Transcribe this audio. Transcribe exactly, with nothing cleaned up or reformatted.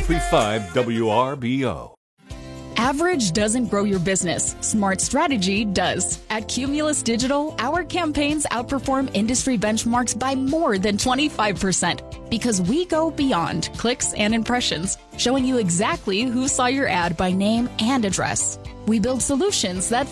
three five W R B O. Average doesn't grow your business. Smart strategy does. At Cumulus Digital, our campaigns outperform industry benchmarks by more than twenty-five percent because we go beyond clicks and impressions, showing you exactly who saw your ad by name and address. We build solutions that